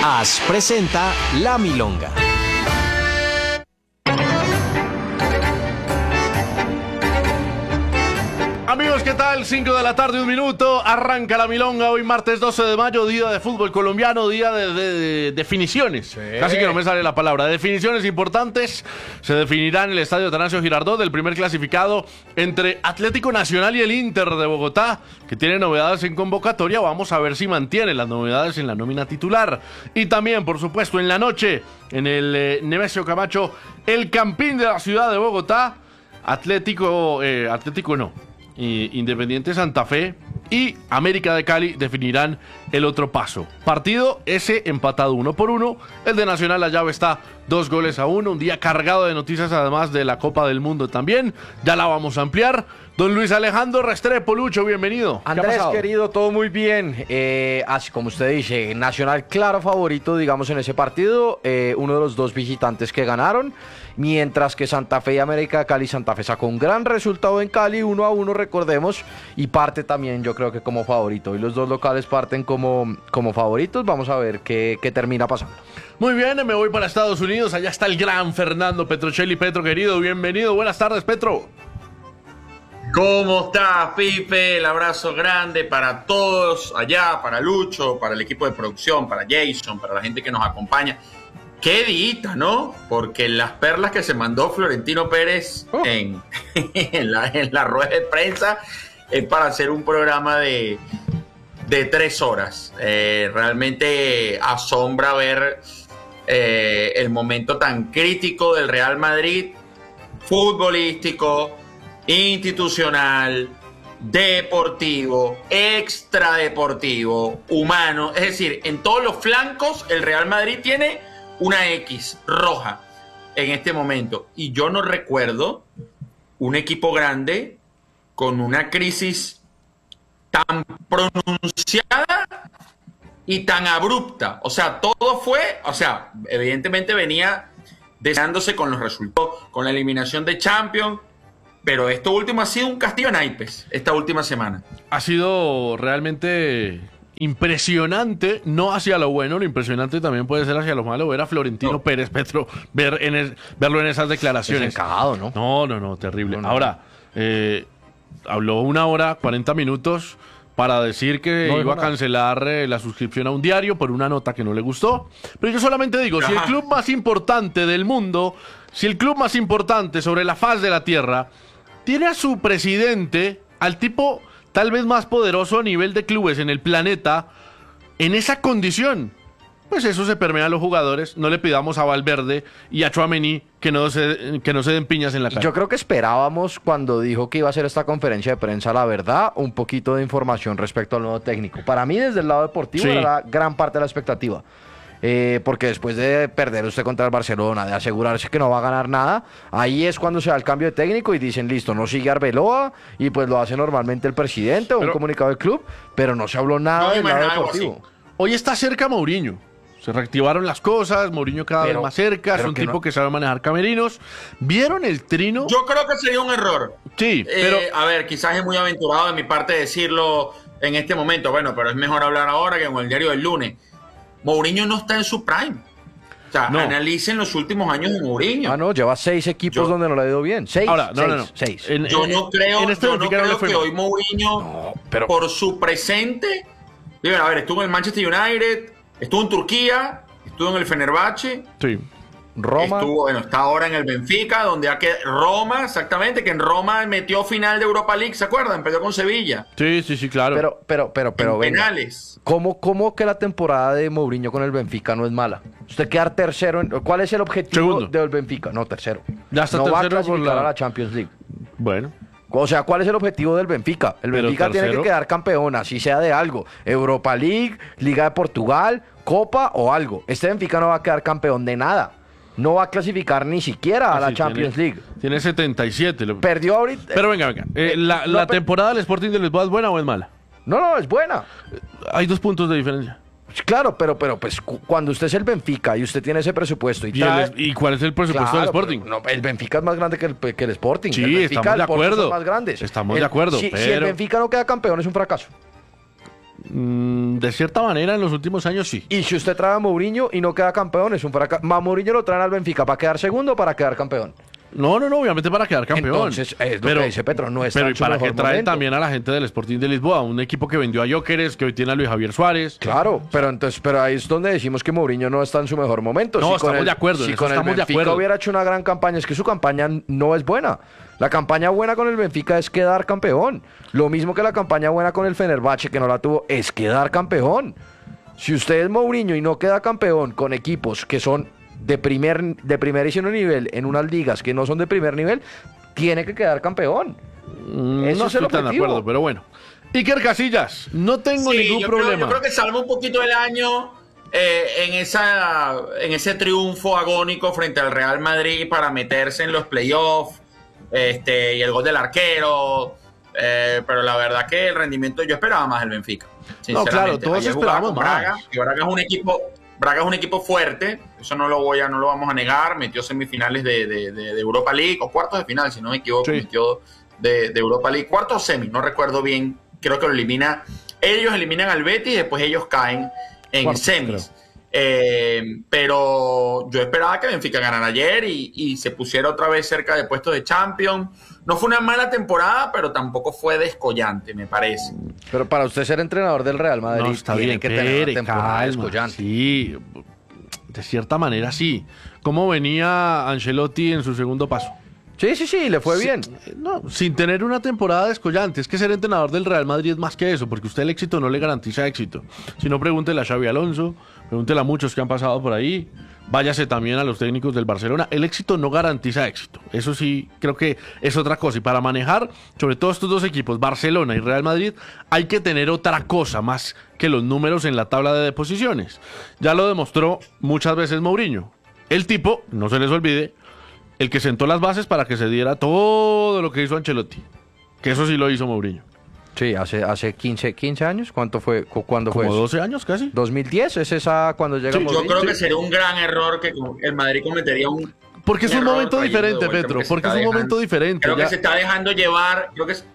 AS presenta La Milonga. Amigos, ¿qué tal? 5 de la tarde, 1 minuto. Arranca La Milonga hoy martes 12 de mayo, día de fútbol colombiano, día de definiciones. Sí. Casi que no me sale la palabra. Definiciones importantes se definirán en el estadio Atanasio Girardot, el primer clasificado entre Atlético Nacional y el Inter de Bogotá, que tiene novedades en convocatoria. Vamos a ver si mantiene las novedades en la nómina titular. Y también, por supuesto, en la noche, en el Nemesio Camacho, el Campín de la ciudad de Bogotá, Independiente Santa Fe y América de Cali definirán el otro paso. Partido ese empatado 1-1. El de Nacional, la llave está 2-1. Un día cargado de noticias, además de la Copa del Mundo también. Ya la vamos a ampliar. Don Luis Alejandro Restrepo, Lucho, bienvenido. Andrés, querido, todo muy bien. Así como usted dice, Nacional claro favorito, digamos, en ese partido. Uno de los dos visitantes que ganaron. Mientras que Santa Fe y América de Cali, Santa Fe sacó un gran resultado en Cali, 1-1, recordemos, y parte también, yo creo que como favorito. Y los dos locales parten como favoritos. Vamos a ver qué termina pasando. Muy bien, me voy para Estados Unidos. Allá está el gran Fernando Petrocelli. Petro, querido, bienvenido. Buenas tardes, Petro. ¿Cómo estás, Pipe? El abrazo grande para todos allá, para Lucho, para el equipo de producción, para Jason, para la gente que nos acompaña. Qué dita, ¿no? Porque las perlas que se mandó Florentino Pérez en la rueda de prensa es para hacer un programa de 3 horas. Realmente asombra ver el momento tan crítico del Real Madrid, futbolístico, institucional, deportivo, extradeportivo, humano. Es decir, en todos los flancos el Real Madrid tiene una X roja en este momento. Y yo no recuerdo un equipo grande con una crisis tan pronunciada y tan abrupta. O sea, todo fue, evidentemente venía deseándose con los resultados, con la eliminación de Champions, pero esto último ha sido un castillo en naipes esta última semana. Ha sido realmente impresionante, no hacia lo bueno, lo impresionante también puede ser hacia lo malo, ver a Florentino Pérez, Petro, verlo en esas declaraciones. Desencajado, ¿no? No, terrible. Ahora, habló 1 hora, 40 minutos para decir que iba a cancelar la suscripción a un diario por una nota que no le gustó. Pero yo solamente digo, si el club más importante del mundo, si el club más importante sobre la faz de la tierra tiene a su presidente, al tipo tal vez más poderoso a nivel de clubes en el planeta, en esa condición, pues eso se permea a los jugadores. No le pidamos a Valverde y a Tchouaméni que no se den piñas en la cara. Yo creo que esperábamos, cuando dijo que iba a hacer esta conferencia de prensa, la verdad, un poquito de información respecto al nuevo técnico. Para mí, desde el lado deportivo, era la gran parte de la expectativa. Porque después de perder usted contra el Barcelona, de asegurarse que no va a ganar nada, ahí es cuando se da el cambio de técnico y dicen, listo, no sigue Arbeloa, y pues lo hace normalmente el presidente o un comunicado del club, pero no se habló nada del lado deportivo. Hoy está cerca Mourinho. Se reactivaron las cosas, Mourinho cada vez más cerca, es un tipo que sabe manejar camerinos. ¿Vieron el trino? Yo creo que sería un error. Sí, pero... A ver, quizás es muy aventurado de mi parte decirlo en este momento, bueno, pero es mejor hablar ahora que en el diario del lunes. Mourinho no está en su prime. O sea, analicen los últimos años de Mourinho. No, lleva 6 equipos donde no le ha ido bien. 6. Ahora, seis. Yo no creo que hoy Mourinho, por su presente, a ver, estuvo en el Manchester United, estuvo en Turquía, estuvo en el Fenerbahce. Sí. Roma. Está ahora en el Benfica, donde Roma, exactamente, que en Roma metió final de Europa League, ¿se acuerdan? Perdió con Sevilla. Sí, claro. Pero en penales. ¿Cómo que la temporada de Mourinho con el Benfica no es mala? Usted quedar tercero. ¿Cuál es el objetivo del Benfica? No, tercero. Ya está no tercero va a clasificar a la Champions League. Bueno. O sea, ¿cuál es el objetivo del Benfica? El Benfica tiene que quedar campeón, así sea de algo. Europa League, Liga de Portugal, Copa o algo. Este Benfica no va a quedar campeón de nada. No va a clasificar ni siquiera a la Champions League. Tiene 77. Perdió ahorita. Pero venga. ¿La temporada del Sporting de Lisboa es buena o es mala? No, es buena. Hay 2 puntos de diferencia. Claro, pero pues cuando usted es el Benfica y usted tiene ese presupuesto ¿Y cuál es el presupuesto del Sporting? El Benfica es más grande que el Sporting. Sí, el Benfica, estamos de acuerdo. Son más grandes. Estamos de acuerdo. Si el Benfica no queda campeón es un fracaso. De cierta manera, en los últimos años sí. Y si usted trae a Mourinho y no queda campeón, es un fracaso. Mourinho lo traen al Benfica para quedar segundo o para quedar campeón. No, obviamente para quedar campeón. Entonces, es lo que dice Petro, no está pero en ¿y su para mejor qué trae momento? también a la gente del Sporting de Lisboa? Un equipo que vendió a Jóqueres, que hoy tiene a Luis Javier Suárez. Claro, pero ahí es donde decimos que Mourinho no está en su mejor momento. No, con estamos de acuerdo, en Si eso con el estamos de Benfica acuerdo. hubiera hecho una gran campaña, es que su campaña no es buena. La campaña buena con el Benfica es quedar campeón. Lo mismo que la campaña buena con el Fenerbahce, que no la tuvo, es quedar campeón. Si usted es Mourinho y no queda campeón con equipos que son de primerísimo nivel en unas ligas que no son de primer nivel, tiene que quedar campeón. No Eso es el estoy tan de objetivo. acuerdo, pero bueno. Iker Casillas, no tengo Sí, ningún problema. Yo creo que salva un poquito el año en ese triunfo agónico frente al Real Madrid para meterse en los playoffs y el gol del arquero. Pero la verdad que el rendimiento, yo esperaba más del Benfica. No, claro, todos Ayer jugaba esperábamos con Braga, más. y Braga es un equipo fuerte, eso no lo vamos a negar. Metió semifinales de Europa League, o cuartos de final, si no me equivoco, Sí. metió de Europa League, cuartos o semi, no recuerdo bien, creo que ellos eliminan al Betis y después ellos caen en Cuartos, semis. Pero yo esperaba que Benfica ganara ayer y se pusiera otra vez cerca de puestos de Champions. No fue una mala temporada, pero tampoco fue descollante, me parece. Pero para usted ser entrenador del Real Madrid, No, está tiene bien, que tener una espere, temporada calma. descollante. Sí, de cierta manera sí. ¿Cómo venía Ancelotti en su segundo paso? Sí, le fue bien. No, sin tener una temporada descollante. Es que ser entrenador del Real Madrid es más que eso, porque usted el éxito no le garantiza éxito. Si no, pregúntele a Xavi Alonso, pregúntele a muchos que han pasado por ahí, váyase también a los técnicos del Barcelona. El éxito no garantiza éxito. Eso sí, creo que es otra cosa. Y para manejar, sobre todo estos dos equipos, Barcelona y Real Madrid, hay que tener otra cosa más que los números en la tabla de posiciones. Ya lo demostró muchas veces Mourinho. El tipo, no se les olvide, el que sentó las bases para que se diera todo lo que hizo Ancelotti. Que eso sí lo hizo Mourinho. Sí, hace 15 años. ¿Cuándo fue Como eso? 12 años casi. 2010 es esa cuando llega Yo Mourinho. creo que sería un gran error que el Madrid cometería Porque es un error momento trayendo de diferente, vuelta, Petro. porque se Porque es está un momento dejando- diferente. Creo ya. que se está dejando llevar,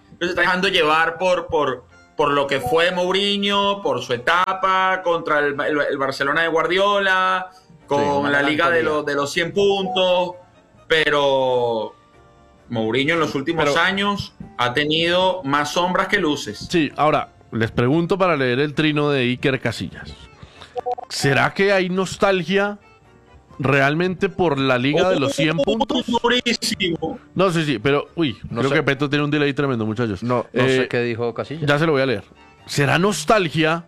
por lo que fue Mourinho, por su etapa contra el Barcelona de Guardiola, con una la liga melancolía. de los 100 puntos, pero Mourinho en los últimos años ha tenido más sombras que luces. Sí, ahora, les pregunto para leer el trino de Iker Casillas. ¿Será que hay nostalgia realmente por la liga de los 100 puntos? Durísimo. No, sí, pero, No creo sé. que Petro tiene un delay tremendo, muchachos. No sé qué dijo Casillas. Ya se lo voy a leer. ¿Será nostalgia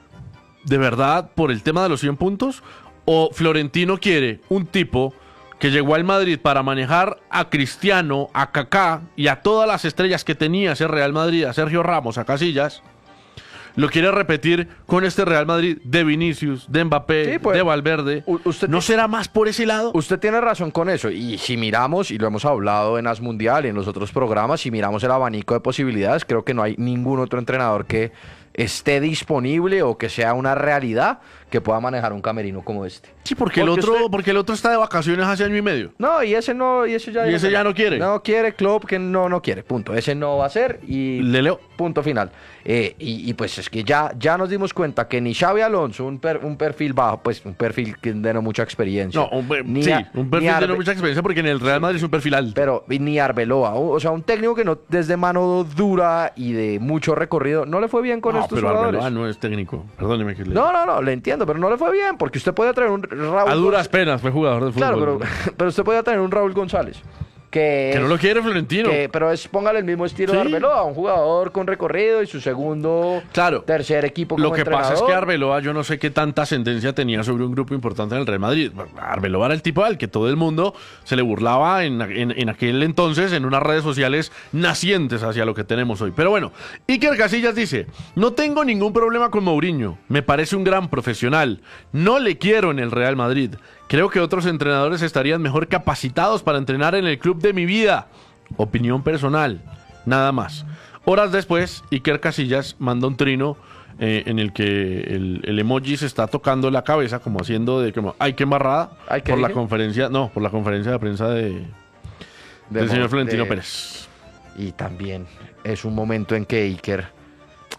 de verdad por el tema de los 100 puntos? ¿O Florentino quiere un tipo que llegó al Madrid para manejar a Cristiano, a Kaká y a todas las estrellas que tenía ese Real Madrid, a Sergio Ramos, a Casillas? Lo quiere repetir con este Real Madrid de Vinicius, de Mbappé, Sí, pues, de Valverde. usted ¿No será más por ese lado? Usted tiene razón con eso. Y si miramos, y lo hemos hablado en As Mundial y en los otros programas, si miramos el abanico de posibilidades, creo que no hay ningún otro entrenador que esté disponible o que sea una realidad que pueda manejar un camerino como este. Sí, porque el otro está de vacaciones hace año y medio. No, y ese no, y ese ya. Y ese ya no quiere. No quiere, Klopp, que no quiere, punto. Ese no va a ser y Le leo. punto final. Y pues es que ya nos dimos cuenta que ni Xavi Alonso, un perfil bajo, pues un perfil que de no mucha experiencia. No, un perfil ni de no mucha experiencia porque en el Real Madrid es un perfil alto. Pero ni Arbeloa, o sea, un técnico que no desde mano dura y de mucho recorrido, no le fue bien con No, estos pero jugadores. Arbeloa no es técnico. Perdóneme que le... No, le entiendo, pero no le fue bien, porque usted podía traer un Raúl A duras penas fue jugador de fútbol. Claro, pero usted podía tener un Raúl González. Que no lo quiere Florentino. Pero póngale el mismo estilo de Sí. Arbeloa, un jugador con recorrido y su segundo, Claro. tercer equipo como Lo que pasa es entrenador. que Arbeloa, yo no sé qué tanta ascendencia tenía sobre un grupo importante en el Real Madrid. Arbeloa era el tipo al que todo el mundo se le burlaba en aquel entonces en unas redes sociales nacientes hacia lo que tenemos hoy. Pero bueno, Iker Casillas dice: no tengo ningún problema con Mourinho, me parece un gran profesional, no le quiero en el Real Madrid. Creo que otros entrenadores estarían mejor capacitados para entrenar en el club de mi vida. Opinión personal, nada más. Horas después, Iker Casillas manda un trino en el que el emoji se está tocando la cabeza, como haciendo de como, ay, qué embarrada, Ay, ¿qué por la dije? conferencia de prensa del señor Florentino Pérez. Y también es un momento en que Iker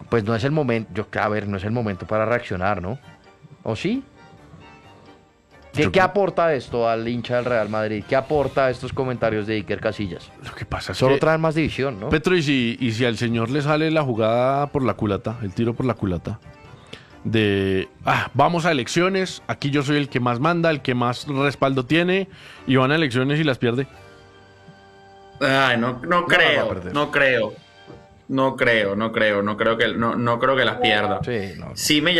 pues no es el momento, no es el momento para reaccionar, ¿no? ¿O sí? ¿Qué aporta esto al hincha del Real Madrid? ¿Qué aporta estos comentarios de Iker Casillas? Lo que pasa es Solo que, traen más división, ¿no? Petro, y si al señor le sale la jugada por la culata, el tiro por la culata, vamos a elecciones, aquí yo soy el que más manda, el que más respaldo tiene, y van a elecciones y las pierde. Ay, no creo que las pierda. Sí, no.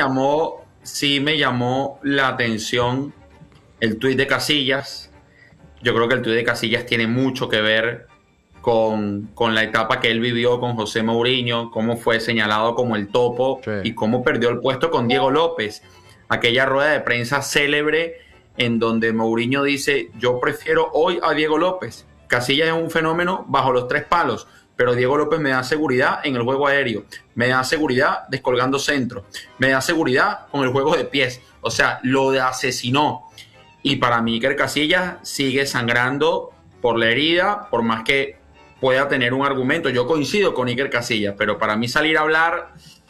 Sí me llamó la atención el tuit de Casillas. Yo creo que el tuit de Casillas tiene mucho que ver con la etapa que él vivió con José Mourinho, cómo fue señalado como el topo y cómo perdió el puesto con Diego López. Aquella rueda de prensa célebre en donde Mourinho dice: yo prefiero hoy a Diego López. Casillas es un fenómeno bajo los 3 palos, pero Diego López me da seguridad en el juego aéreo, me da seguridad descolgando centro, me da seguridad con el juego de pies. O sea, lo asesinó. Y para mí Iker Casillas sigue sangrando por la herida, por más que pueda tener un argumento. Yo coincido con Iker Casillas, pero para mí salir a hablar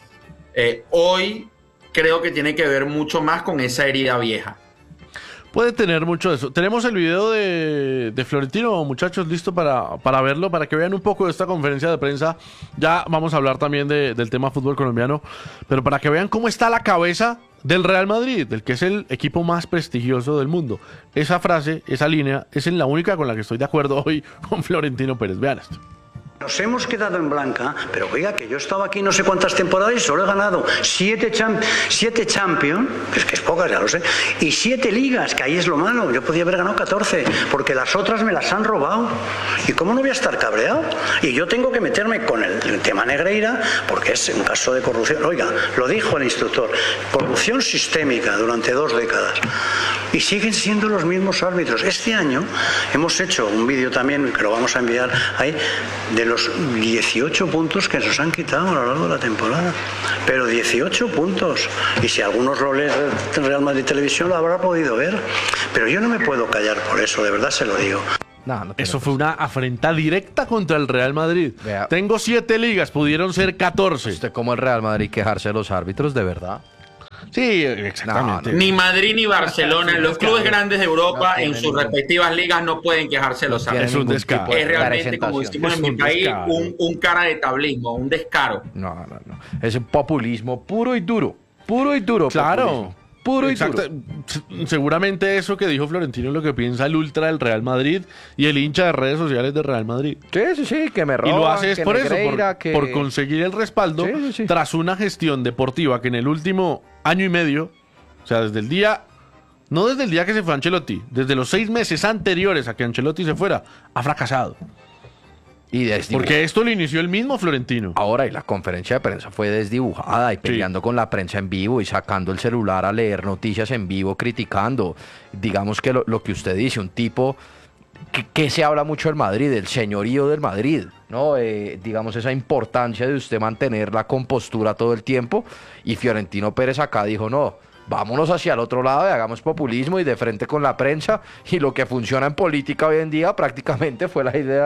hoy creo que tiene que ver mucho más con esa herida vieja. Puede tener mucho de eso. Tenemos el video de Florentino, muchachos, listo para verlo, para que vean un poco de esta conferencia de prensa. Ya vamos a hablar también del tema fútbol colombiano, pero para que vean cómo está la cabeza del Real Madrid, del que es el equipo más prestigioso del mundo. Esa frase, esa línea, es la única con la que estoy de acuerdo hoy con Florentino Pérez. Vean esto. Nos hemos quedado en blanca, pero oiga, que yo estaba aquí no sé cuántas temporadas y solo he ganado 7 Champions, que es pocas, ya lo sé, y 7 ligas, que ahí es lo malo. Yo podía haber ganado 14, porque las otras me las han robado. ¿Y cómo no voy a estar cabreado? Y yo tengo que meterme con el tema Negreira, porque es un caso de corrupción. Oiga, lo dijo el instructor, corrupción sistémica durante 2 décadas. Y siguen siendo los mismos árbitros. Este año hemos hecho un vídeo también, que lo vamos a enviar ahí, de los 18 puntos que nos han quitado a lo largo de la temporada. Pero 18 puntos. Y si algunos lo leen en Real Madrid Televisión lo habrá podido ver. Pero yo no me puedo callar por eso, de verdad se lo digo. No Eso fue una afrenta directa contra el Real Madrid. Vea. Tengo 7 ligas, pudieron ser 14. Usted como el Real Madrid quejarse de los árbitros, de verdad. Sí, exactamente. Ni Madrid ni Barcelona, los clubes grandes de Europa en sus respectivas ligas no pueden quejarse de los árbitros. Es un descaro. Es realmente, como decimos en mi país, un cara de tablismo, un descaro. No. Es un populismo puro y duro. Puro y duro. Claro. Populismo. Puro y Exacto. duro. Seguramente eso que dijo Florentino es lo que piensa el ultra del Real Madrid y el hincha de redes sociales del Real Madrid. Sí, que me Y roban, lo hace es que por eso, Negreira, por conseguir el respaldo Sí. tras una gestión deportiva que en el último año y medio, o sea, no desde el día que se fue Ancelotti, desde los 6 meses anteriores a que Ancelotti se fuera, ha fracasado. Y Porque esto lo inició el mismo Florentino. Ahora, y la conferencia de prensa fue desdibujada y peleando con la prensa en vivo y sacando el celular a leer noticias en vivo, criticando. Digamos que lo que usted dice, un tipo que se habla mucho del Madrid, el señorío del Madrid, ¿no? Digamos esa importancia de usted mantener la compostura todo el tiempo. Y Florentino Pérez acá dijo, no, vámonos hacia el otro lado y hagamos populismo y de frente con la prensa. Y lo que funciona en política hoy en día prácticamente fue la idea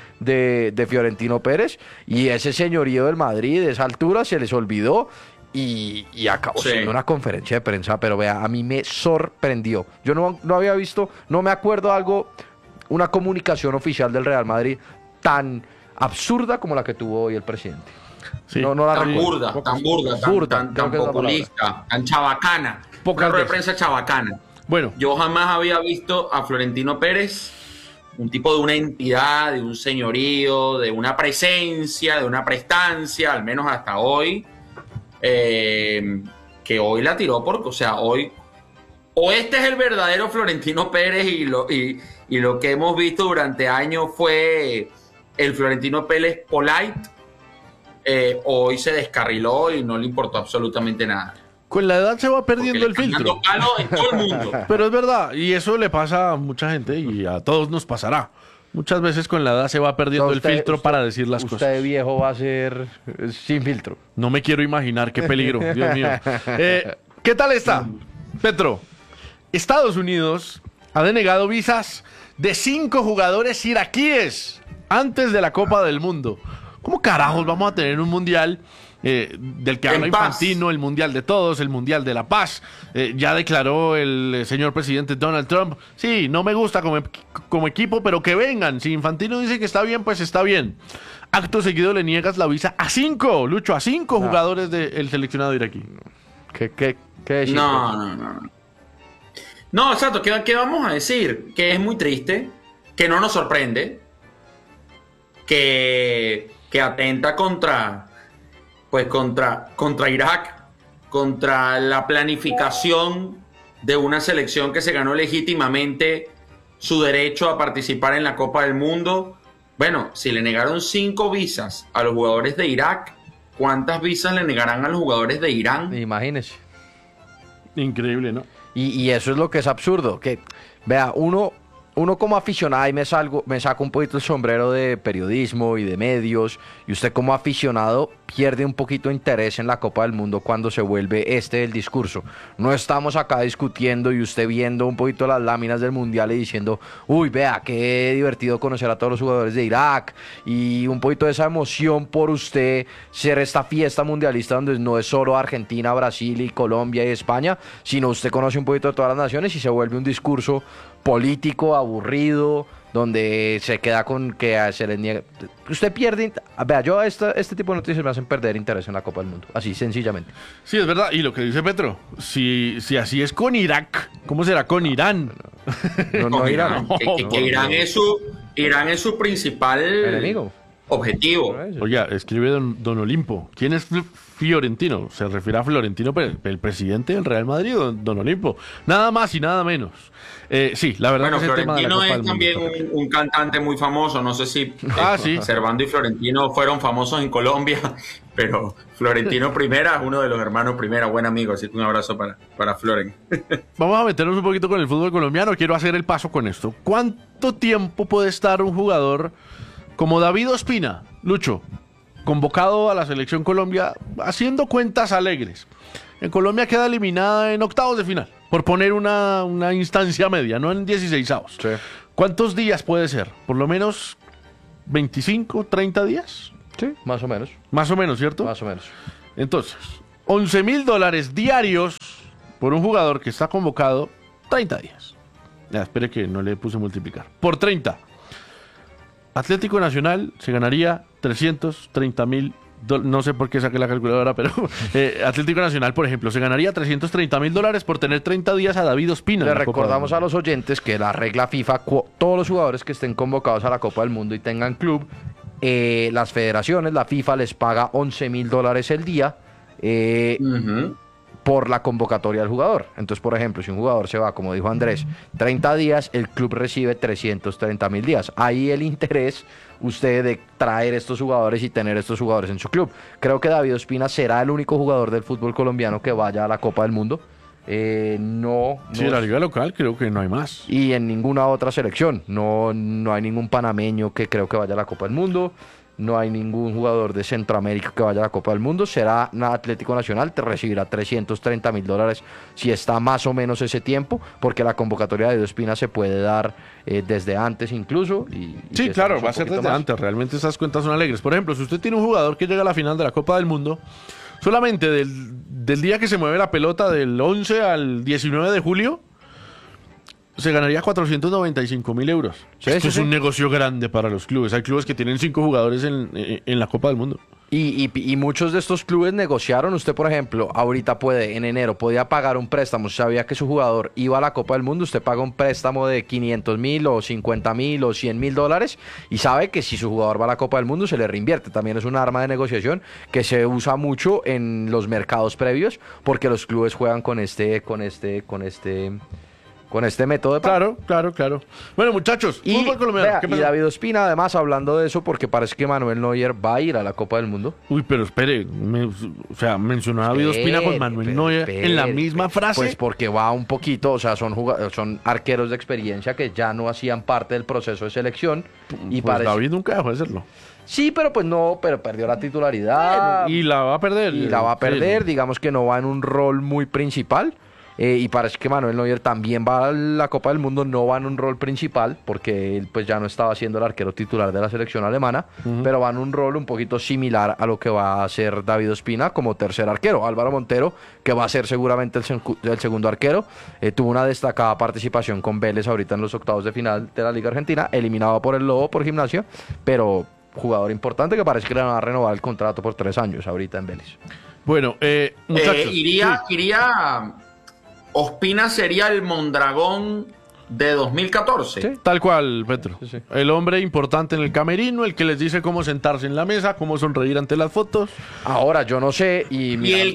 de Florentino Pérez. Y ese señorío del Madrid, esa altura, se les olvidó. Y acabó siendo una conferencia de prensa. Pero vea, a mí me sorprendió. Yo no había visto, no me acuerdo una comunicación oficial del Real Madrid tan absurda como la que tuvo hoy el presidente. Sí. No la Tan recuerdo. burda, tan populista, tan chabacana. Una rueda de prensa chabacana. Bueno, Yo jamás había visto a Florentino Pérez, un tipo de una entidad, de un señorío, de una presencia, de una prestancia, al menos hasta hoy, que hoy la tiró porque, o sea, hoy, o este es el verdadero Florentino Pérez y lo que hemos visto durante años fue el Florentino Pérez polite. Hoy se descarriló y no le importó absolutamente nada. con la edad se va perdiendo el Porque le están filtro. dando palo en todo el mundo. Pero es verdad, y eso le pasa a mucha gente y a todos nos pasará. Muchas veces con la edad se va perdiendo el filtro para decir las cosas. Usted viejo va a ser sin filtro. No me quiero imaginar qué peligro, Dios mío. ¿Qué tal está, Petro? Estados Unidos ha denegado visas de 5 jugadores iraquíes antes de la Copa del Mundo. ¿Cómo carajos vamos a tener un mundial del que En habla paz. Infantino, el Mundial de Todos, el Mundial de la Paz. Ya declaró el señor presidente Donald Trump, sí, no me gusta como equipo, pero que vengan. Si Infantino dice que está bien, pues está bien. Acto seguido le niegas la visa a 5, Lucho, a 5 jugadores del seleccionado iraquí. ¿Qué decir? No. No, exacto. ¿Qué vamos a decir? Que es muy triste, que no nos sorprende, que atenta contra Irak, contra la planificación de una selección que se ganó legítimamente su derecho a participar en la Copa del Mundo. Bueno, si le negaron 5 visas a los jugadores de Irak, ¿cuántas visas le negarán a los jugadores de Irán? Imagínese. Increíble, ¿no? Y eso es lo que es absurdo, que vea, uno como aficionado, y me saco un poquito el sombrero de periodismo y de medios, y usted como aficionado pierde un poquito de interés en la Copa del Mundo cuando se vuelve el discurso. No estamos acá discutiendo y usted viendo un poquito las láminas del Mundial y diciendo, uy, vea, qué divertido conocer a todos los jugadores de Irak, y un poquito de esa emoción por usted ser esta fiesta mundialista donde no es solo Argentina, Brasil y Colombia y España, sino usted conoce un poquito de todas las naciones y se vuelve un discurso político, aburrido, donde se queda con que se les niega. Usted pierde. Vea, yo este tipo de noticias me hacen perder interés en la Copa del Mundo. Así, sencillamente. Sí, es verdad. Y lo que dice Petro, si así es con Irak, ¿cómo será con Irán? No, Irán. Que Irán es su principal Enemigo. objetivo. Oiga, escribe don Olimpo. ¿Quién es Fiorentino? Se refiere a Florentino, el presidente del Real Madrid, don Olimpo. Nada más y nada menos. Sí, la verdad Bueno, que es el tema de la Florentino Copa es del también Mundo. un cantante muy famoso. No sé si Sí. Servando y Florentino fueron famosos en Colombia, pero Florentino Primera es uno de los hermanos Primera, buen amigo. Así que un abrazo para Floren. Vamos a meternos un poquito con el fútbol colombiano. Quiero hacer el paso con esto. ¿Cuánto tiempo puede estar un jugador como David Ospina, Lucho, convocado a la Selección Colombia, haciendo cuentas alegres? En Colombia queda eliminada en octavos de final, por poner una instancia media, no en 16avos. Sí. ¿Cuántos días puede ser? ¿Por lo menos 25, 30 días? Sí, más o menos. Más o menos, ¿cierto? Más o menos. Entonces, $11,000 diarios por un jugador que está convocado 30 días. Ya, espere que no le puse multiplicar. Por 30. Atlético Nacional se ganaría 330,000. No sé por qué saqué la calculadora, pero Atlético Nacional, por ejemplo, se ganaría $330,000 por tener 30 días a David Ospina. Le recordamos a los oyentes que la regla FIFA, todos los jugadores que estén convocados a la Copa del Mundo y tengan club, las federaciones, la FIFA les paga $11,000 el día por la convocatoria del jugador. Entonces, por ejemplo, si un jugador se va, como dijo Andrés, 30 días, el club recibe 330,000 días. Ahí el interés usted de traer estos jugadores y tener estos jugadores en su club. Creo que David Ospina será el único jugador del fútbol colombiano que vaya a la Copa del Mundo. No Sí, la liga local creo que no hay más. y en ninguna otra selección. No hay ningún panameño que creo que vaya a la Copa del Mundo. No hay ningún jugador de Centroamérica que vaya a la Copa del Mundo. Será Atlético Nacional, te recibirá $330,000 si está más o menos ese tiempo, porque la convocatoria de Ospina se puede dar desde antes incluso. Sí, claro, va a ser desde antes. Realmente esas cuentas son alegres. Por ejemplo, si usted tiene un jugador que llega a la final de la Copa del Mundo, solamente del día que se mueve la pelota, del 11 al 19 de julio, se ganaría 495,000 euros. Sí, Esto sí, es sí. un negocio grande para los clubes. Hay clubes que tienen 5 jugadores en la Copa del Mundo. Y muchos de estos clubes negociaron. Usted, por ejemplo, ahorita en enero, podía pagar un préstamo. Si sabía que su jugador iba a la Copa del Mundo, usted paga un préstamo de 500,000 o 50,000 o 100,000 dólares y sabe que si su jugador va a la Copa del Mundo, se le reinvierte. También es un arma de negociación que se usa mucho en los mercados previos porque los clubes juegan con este método de pago. Claro. Bueno, muchachos, Y, fútbol colombiano. vea, ¿Qué y pasó? David Ospina, además, hablando de eso, porque parece que Manuel Neuer va a ir a la Copa del Mundo. Uy, pero espere, mencionó a David Ospina con Manuel Neuer en la misma frase. Pues porque va un poquito, o sea, son arqueros de experiencia que ya no hacían parte del proceso de selección. Y Pues parece... David nunca dejó de hacerlo. Sí, pero pues no, pero perdió la titularidad. Y la va a perder. Y la va a perder, Sí. digamos que no va en un rol muy principal. Y parece que Manuel Neuer también va a la Copa del Mundo, no va en un rol principal, porque él pues ya no estaba siendo el arquero titular de la selección alemana, pero va en un rol un poquito similar a lo que va a hacer David Ospina como tercer arquero. Álvaro Montero, que va a ser seguramente el segundo arquero, tuvo una destacada participación con Vélez ahorita en los octavos de final de la Liga Argentina, eliminado por el Lobo por Gimnasia, pero jugador importante que parece que le van a renovar el contrato por 3 años ahorita en Vélez. Bueno, muchachos. Iría Ospina sería el Mondragón de 2014. Sí. Tal cual, Petro. Sí, sí. El hombre importante en el camerino, el que les dice cómo sentarse en la mesa, cómo sonreír ante las fotos. Ahora, yo no sé, Y el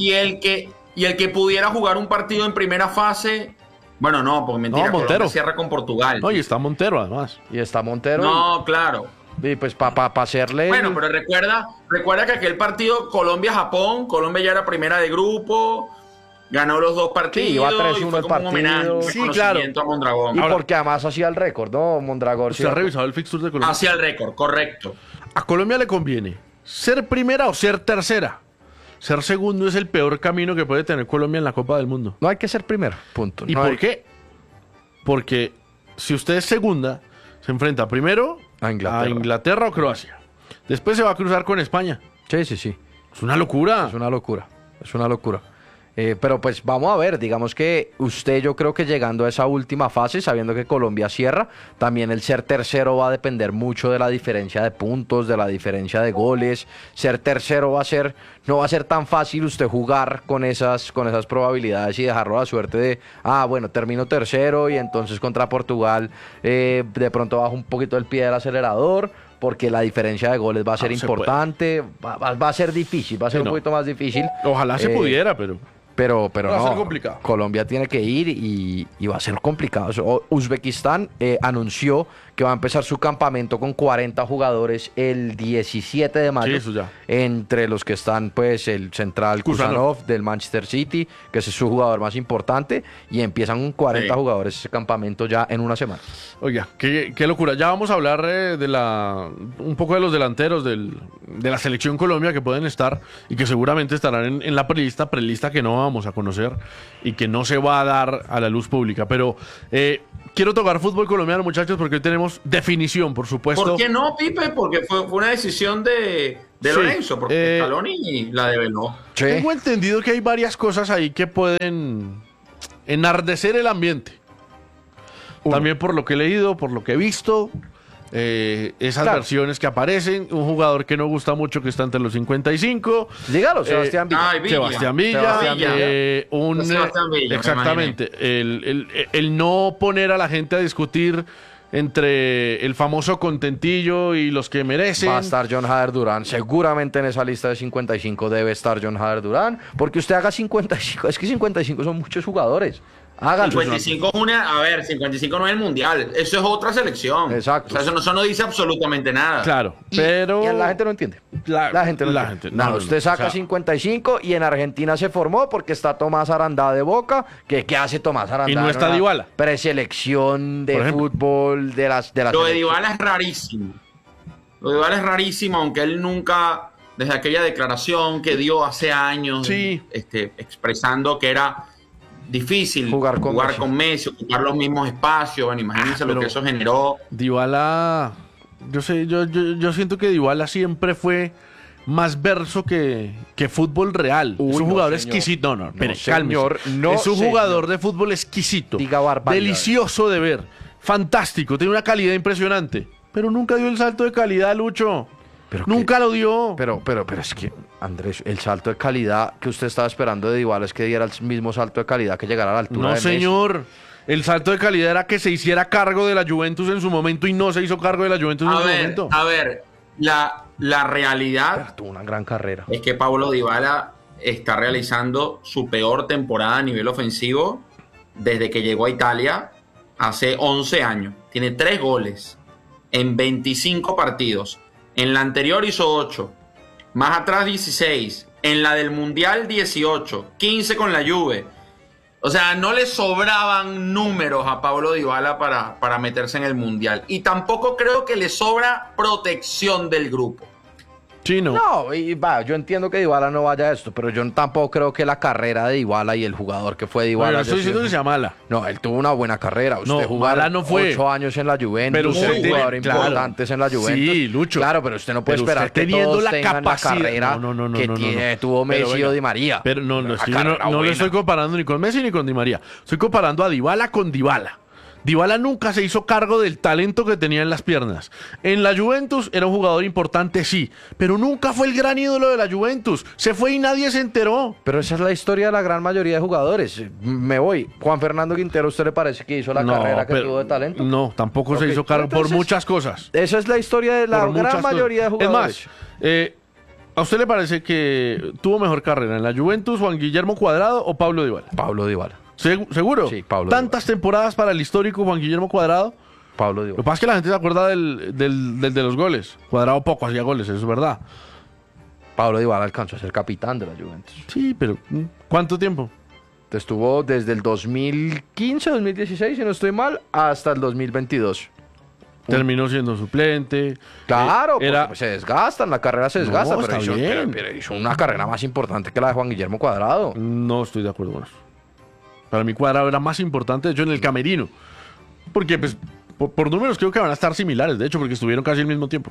que pudiera jugar un partido en primera fase. Bueno, no, porque mentira, No, Montero. Colombia cierra con Portugal. No, y está Montero, además. Y está Montero. No, claro. Y pues para hacerle... Bueno, pero recuerda que aquel partido Colombia-Japón, Colombia ya era primera de grupo, ganó los 2 partidos. Sí, iba 3-1 y fue el como un homenaje, partido. un Sí, reconocimiento a Mondragón. Y Ahora- porque además hacía el récord, ¿no? Mondragón. ¿Usted ha revisado el fixture de Colombia? Hacia el récord, correcto. A Colombia le conviene ser primera o ser tercera. Ser segundo es el peor camino que puede tener Colombia en la Copa del Mundo. No hay que ser primero, punto. ¿Y No por hay- qué? Porque si usted es segunda, se enfrenta primero A Inglaterra. a Inglaterra o Croacia. Después se va a cruzar con España. Sí, sí, sí. Es una locura. Es una locura. Es una locura. Pero pues vamos a ver, digamos que usted, yo creo que llegando a esa última fase, sabiendo que Colombia cierra, también el ser tercero va a depender mucho de la diferencia de puntos, de la diferencia de goles. Ser tercero no va a ser tan fácil usted jugar con esas probabilidades y dejarlo a la suerte de, bueno, termino tercero y entonces contra Portugal de pronto bajo un poquito el pie del acelerador, porque la diferencia de goles va a ser No se importante, va a ser difícil, va a ser Sí, un no. poquito más difícil. Ojalá se pudiera, pero... Pero Va a no, ser complicado. Colombia tiene que ir y va a ser complicado. Uzbekistán anunció que va a empezar su campamento con 40 jugadores el 17 de mayo. Sí, eso ya. Entre los que están pues el central Kusanov. Kusanov del Manchester City, que ese es su jugador más importante, y empiezan con 40 Sí. jugadores ese campamento ya en una semana. Oiga, qué locura. Ya vamos a hablar un poco de los delanteros de la selección Colombia que pueden estar y que seguramente estarán en la prelista que no vamos a conocer y que no se va a dar a la luz pública. Pero quiero tocar fútbol colombiano, muchachos, porque hoy tenemos definición, por supuesto. ¿Por qué no, Pipe? Porque fue una decisión de Sí, Lorenzo, porque Scaloni la develó. Sí. Tengo entendido que hay varias cosas ahí que pueden enardecer el ambiente. También por lo que he leído, por lo que he visto, esas Claro. versiones que aparecen, un jugador que no gusta mucho que está entre los 55, Dígalo, Sebastián Villa. Ay, Villa. Sebastián Villa, Sebastián Villa. Sebastián Villa, me exactamente, el no poner a la gente a discutir entre el famoso contentillo y los que merecen. Va a estar John Hader Durán. Seguramente en esa lista de 55 debe estar John Hader Durán. Porque usted haga 55. Es que 55 son muchos jugadores. Háganlo. 55 55 no es el mundial, eso es otra selección. Exacto. O sea, eso no dice absolutamente nada. Claro, Y- pero... y la gente no entiende. La gente no entiende. Nada, no, usted saca o sea, 55 y en Argentina se formó porque está Tomás Arandá de Boca. ¿Qué hace Tomás Arandá? Y no está En una Dybala. Preselección de Por ejemplo. fútbol de las Lo de selecciones. Dybala es rarísimo. Lo de Dybala es rarísimo, aunque él nunca, desde aquella declaración que dio hace años, Sí. expresando que era difícil Jugar con Messi, ocupar los mismos espacios. Bueno, imagínense pero- lo que eso generó. Dybala, yo siento que Dybala siempre fue más verso que fútbol real. Uy, es un no, jugador señor. exquisito. No, espere, señor, cálmese. no, es un señor. jugador de fútbol exquisito. Diga barbaridades. Delicioso de ver. Fantástico. Tiene una calidad impresionante. Pero nunca dio el salto de calidad, Lucho. Pero Nunca lo dio. Pero es que, Andrés, el salto de calidad que usted estaba esperando de Dybala es que diera el mismo salto de calidad que llegara a la altura No, de Messi. señor. El salto de calidad era que se hiciera cargo de la Juventus en su momento y no se hizo cargo de la Juventus en su momento. A ver, la realidad Pero tuvo una gran carrera. es que Pablo Dybala está realizando su peor temporada a nivel ofensivo desde que llegó a Italia hace 11 años. Tiene 3 goles en 25 partidos. En la anterior hizo 8. Más atrás 16. En la del Mundial 18. 15 con la Juve. O sea, no le sobraban números a Pablo Dybala para meterse en el Mundial. Y tampoco creo que le sobra protección del grupo. Sí, no. No, y va, yo entiendo que Dybala no vaya a esto, pero yo tampoco creo que la carrera de Dybala y el jugador que fue Dybala... Bueno, no haya estoy diciendo sido- que sea mala. No, él tuvo una buena carrera. Usted No, jugar mala no fue. 8 años en la Juventus, Pero usted tuvo tiene- jugadores claro. importantes en la Juventus. Sí, Lucho. Claro, pero usted no puede Pero esperar usted que teniendo todos la tengan capacidad- la carrera No, que no. tuvo Pero Messi venga, o Di María. Pero no, Una estoy- carrera no le buena. estoy comparando ni con Messi ni con Di María. Estoy comparando a Dybala con Dybala. Dybala nunca se hizo cargo del talento que tenía en las piernas. En la Juventus era un jugador importante, sí, pero nunca fue el gran ídolo de la Juventus. Se fue y nadie se enteró. Pero esa es la historia de la gran mayoría de jugadores. Me voy. Juan Fernando Quintero, ¿usted le parece que hizo la carrera que pero- tuvo de talento? No, tampoco se Ok, hizo cargo por entonces- muchas cosas. Esa es la historia de la Por muchas gran mayoría de cosas. jugadores. Es más, ¿a usted le parece que tuvo mejor carrera en la Juventus Juan Guillermo Cuadrado o Pablo Dybala? Pablo Dybala. ¿Seguro? Sí, Pablo ¿Tantas temporadas para el histórico Juan Guillermo Cuadrado? Pablo Lo que Dybala. pasa es que la gente se acuerda del de los goles. Cuadrado poco hacía goles, eso es verdad. Pablo Dybala alcanzó a ser capitán de la Juventus. Sí, pero ¿cuánto tiempo? Estuvo desde el 2015, 2016, si no estoy mal, hasta el 2022. Terminó siendo suplente. Claro, era porque se desgastan, la carrera se desgasta, No, pero, está hizo, bien. pero hizo una carrera más importante que la de Juan Guillermo Cuadrado. No estoy de acuerdo con eso. Para mí Cuadrado era más importante, de hecho, en el camerino. Porque, pues, por números creo que van a estar similares, de hecho, porque estuvieron casi al mismo tiempo.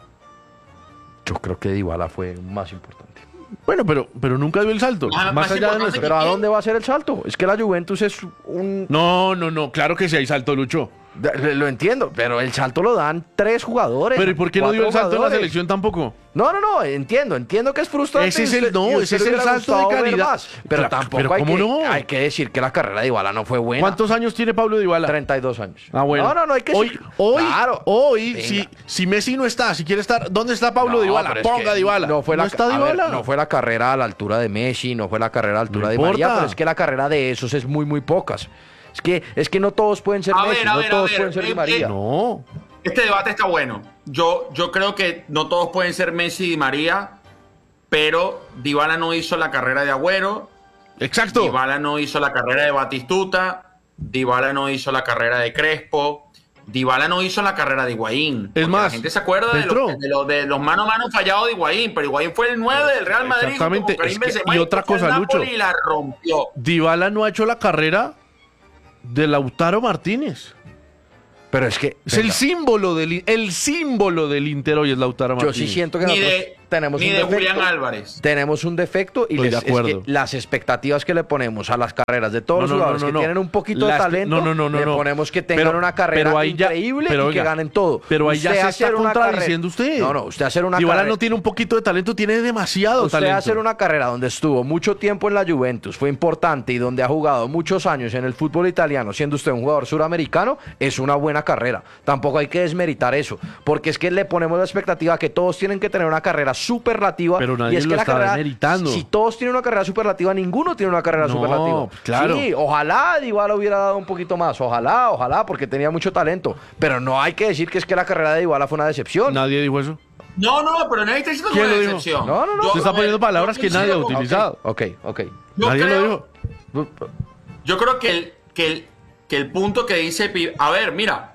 Yo creo que Dybala fue más importante. Bueno, pero nunca dio el salto. Más más allá de importante nuestro. Pero ¿a ¿quién? dónde va a ser el salto? Es que la Juventus es un... No, claro que sí hay salto, Lucho. Lo entiendo, pero el salto lo dan 3 jugadores. Pero ¿y por qué no 4 dio el salto en la jugadores. selección tampoco? No, entiendo que es frustrante. Ese es y el- no, y ese es le el hubiera salto de gustado ver calidad. más, pero Claro, tampoco pero hay, ¿cómo que, no? hay que decir que la carrera de Dybala no fue buena. ¿Cuántos años tiene Pablo Dybala? 32 años. Ah, bueno. No hay que hoy, decir. hoy, Claro. hoy Venga. si Messi no está, si quiere estar, ¿dónde está Pablo No, Dybala? pero es Ponga que Dybala. No fue la, está a ver, Dybala. no fue la carrera a la altura de Messi, no fue la carrera a la altura No de Di María, importa. pero es que la carrera de esos es muy pocas. Es que no todos pueden ser A Messi, ver, a no ver, todos a ver, pueden ser Di María. No. Este debate está bueno. Yo creo que no todos pueden ser Messi y Di María, pero Dybala no hizo la carrera de Agüero, Exacto. Dybala no hizo la carrera de Batistuta, Dybala no hizo la carrera de Crespo, Dybala no hizo la carrera de Higuaín. Es Porque más, la gente se acuerda Petro. de los mano a mano fallados de Higuaín, pero Higuaín fue el 9 del Real Madrid. Exactamente. Como Karim Es que- Benzema, y otra fue al cosa, Napoli Lucho. y la rompió. Dybala no ha hecho la carrera de Lautaro Martínez. Pero es que Es el símbolo del Inter hoy es Lautaro yo Martínez. sí siento que Ni nosotros de, tenemos ni un de defecto. Julián Álvarez. Tenemos un defecto y Estoy de es que acuerdo. las expectativas que le ponemos a las carreras de todos No, los no, no, jugadores no, que no. tienen un poquito de Las- talento, no, le no. ponemos que tengan Pero- una carrera pero ahí ya- increíble pero y que oiga, ganen todo. Pero ahí ya Usted se hacer está una contradiciendo usted. No, usted hacer una Dybala carrera... no tiene un poquito de talento, tiene demasiado Usted talento. hacer una carrera donde estuvo mucho tiempo en la Juventus, fue importante y donde ha jugado muchos años en el fútbol italiano, siendo usted un jugador suramericano, es una buena carrera. Tampoco hay que desmeritar eso, porque es que le ponemos la expectativa que todos tienen que tener una carrera superlativa. Pero nadie y es lo que la está carrera, desmeritando. Si todos tienen una carrera superlativa, ninguno tiene una carrera No, superlativa. pues claro. Sí, ojalá Dybala hubiera dado un poquito más, ojalá, porque tenía mucho talento. Pero no hay que decir que es que la carrera de Dybala fue una decepción. Nadie dijo eso. No, pero nadie está diciendo que ¿Quién es una lo dijo? decepción. No, no, no. Yo- Se está a ver, poniendo palabras yo que nadie ha coincido con- utilizado. Ok. Yo Nadie creo- lo dijo. Yo creo que el punto que dice a ver, mira,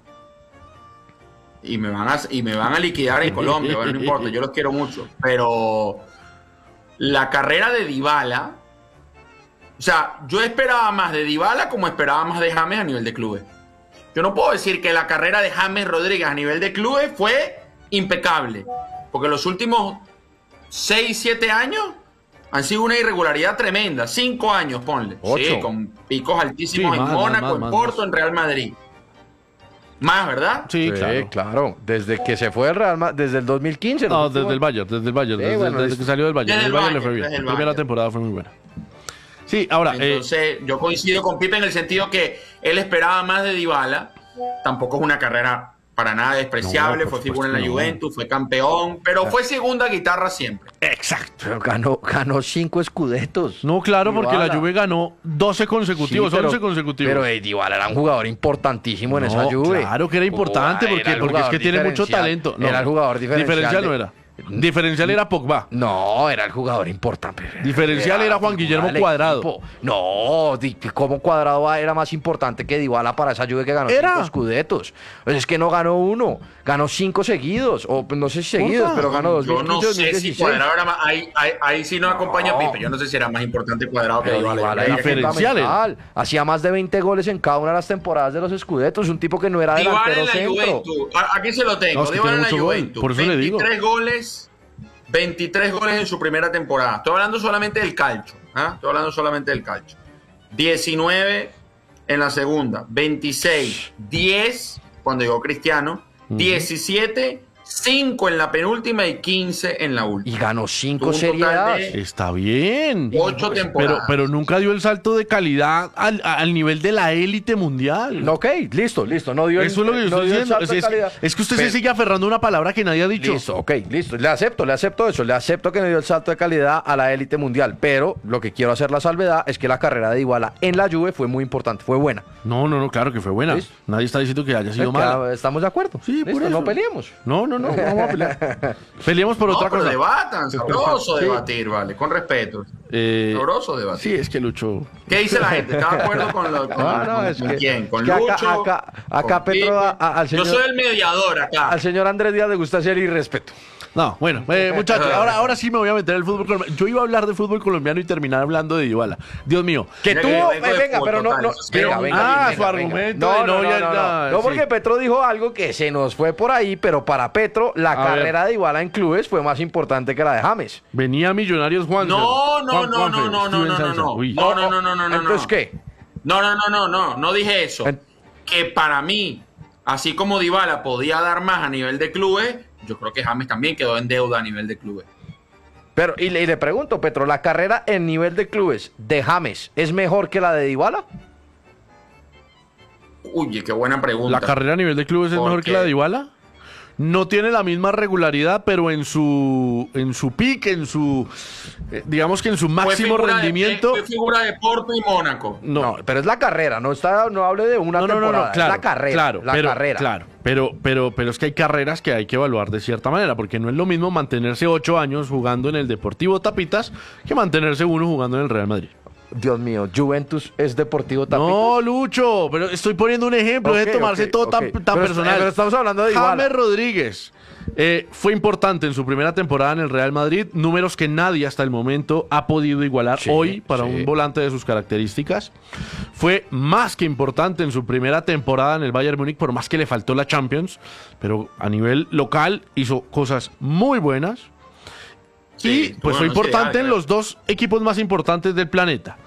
y me van a liquidar en Colombia, bueno, no importa, yo los quiero mucho, pero la carrera de Dybala, o sea, yo esperaba más de Dybala como esperaba más de James a nivel de clubes. Yo no puedo decir que la carrera de James Rodríguez a nivel de clubes fue impecable, porque los últimos 6, 7 años han sido una irregularidad tremenda. 5 años, ponle. 8. Sí, con picos altísimos Sí, en más, Mónaco, más, en Porto, en Real Madrid. Más, ¿verdad? Sí, Sí, claro. Desde que se fue el Real Madrid, desde el 2015. No, los desde el últimos- Bayern, desde, bueno, desde que salió del Bayern. Desde El el Bayern le fue Bayern, bien. desde La el primera Bayern. temporada fue muy buena. Sí, ahora, Entonces, yo coincido con Pipe en el sentido que él esperaba más de Dybala. Tampoco es una carrera para nada despreciable. No, por fue figura en la supuesto que no. Juventus, fue campeón, pero fue segunda guitarra siempre. exacto. Pero ganó 5 escudetos. No, claro, porque la Dybala. Juve ganó 12 consecutivos, Sí, pero- 11 consecutivos. Pero Dybala era un jugador importantísimo en esa No, Juve. Claro que era importante, Era el porque es jugador que tiene mucho diferencial. talento. Era el jugador diferencial no de- era. Diferencial era Pogba. No, era el jugador importante. Diferencial era Juan Guillermo Del Cuadrado. equipo. No, ¿cómo Cuadrado era más importante que Dybala para esa Juve que ganó Era. 5 Scudettos? Pues es que no ganó uno, ganó 5 seguidos, o no sé si seguidos, pero ganó 2015, Yo no sé si 2016. Cuadrado era más. Ahí sí nos acompaña Pipe. Yo no sé si era más importante Cuadrado que Pero Dybala. Dybala era Diferenciales. fundamental. Hacía más de 20 goles en cada una de las temporadas de los Scudettos, un tipo que no era Dybala delantero en la centro. Juventus. Aquí se lo tengo. No, es que Dybala en tiene la mucho gol, Juventus. por eso le digo. 23 goles en su primera temporada. Estoy hablando solamente del calcio. Estoy hablando solamente del calcio. 19 en la segunda. 26, 10 cuando llegó Cristiano. 17, 5 en la penúltima y 15 en la última. Y ganó 5 Tuvo un Serie total A. de Está bien. 8 temporadas. Pero nunca dio el salto de calidad al nivel de la élite mundial. Ok, listo. No dio Eso es lo que yo no estoy dio el diciendo. salto de calidad. Es que usted Pero- se sigue aferrando a una palabra que nadie ha dicho. Listo, ok, listo. Le acepto eso. Le acepto que no dio el salto de calidad a la élite mundial. Pero lo que quiero hacer la salvedad es que la carrera de Dybala en la Juve fue muy importante, fue buena. No, claro que fue buena. ¿Listo? Nadie está diciendo que haya sido mala. ¿Estamos de acuerdo? Sí, por Listo, eso. no peleemos. No, vamos a pelear. Peleemos por No, otra pero cosa. debatan, sabroso Sí. debatir, vale, con respeto. Eh, Sabroso debatir. Sí, es que Lucho. ¿Qué dice la gente? ¿Está de acuerdo con lo con, es con que- quién? ¿Con es que Lucho? acá ¿Con Petro, Pipe? al señor- Yo soy el mediador acá. Al señor Andrés Díaz le gusta hacer irrespeto. No, bueno, muchachos, ahora sí me voy a meter en el fútbol colombiano. Yo iba a hablar de fútbol colombiano y terminar hablando de Dybala. Dios mío. Que Mira tú, que yo vengo de venga, fútbol pero no, total, no, eso sí. Su argumento de No, porque sí. Petro dijo algo que se nos fue por ahí, pero para Petro la A carrera de Dybala en clubes fue más importante que la de James. Venía Millonarios Juan. No. Entonces, ¿qué? No dije eso. En- Que para mí, así como Dybala podía dar más a nivel de clubes, yo creo que James también quedó en deuda a nivel de clubes. Pero, y le pregunto, Petro, ¿la carrera en nivel de clubes de James es mejor que la de Dybala? Uy, qué buena pregunta. La carrera a nivel de clubes es ¿Por mejor que qué? la de Dybala. No tiene la misma regularidad, pero en su pick, digamos que en su máximo rendimiento. Fue figura de Porto y Mónaco. No, pero es la carrera, no hable de una temporada, claro, es la carrera, claro, la pero, carrera. Claro, pero es que hay carreras que hay que evaluar de cierta manera, porque no es lo mismo mantenerse 8 años jugando en el Deportivo Tapitas que mantenerse uno jugando en el Real Madrid. Dios mío, Juventus es Deportivo Tapitas. No, Lucho, pero estoy poniendo un ejemplo, Ok, de tomarse ok, todo ok. tan Pero personal. pero estamos hablando de Dybala. James Rodríguez fue importante en su primera temporada en el Real Madrid, números que nadie hasta el momento ha podido igualar Sí, hoy para sí. un volante de sus características. Fue más que importante en su primera temporada en el Bayern Múnich, por más que le faltó la Champions, pero a nivel local hizo cosas muy buenas. Sí, Y pues tuvo fue una importante ansiedad, en creo. los dos equipos más importantes del planeta.